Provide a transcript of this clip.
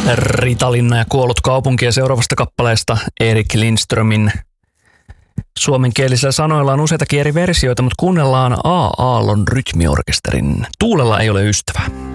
Ritalinna ja kuollut kaupunki ja seuraavasta kappaleesta Erik Lindströmin. Suomenkielisillä sanoilla on useitakin eri versioita, mutta kuunnellaan A. Aallon rytmiorkesterin Tuulella ei ole ystävää.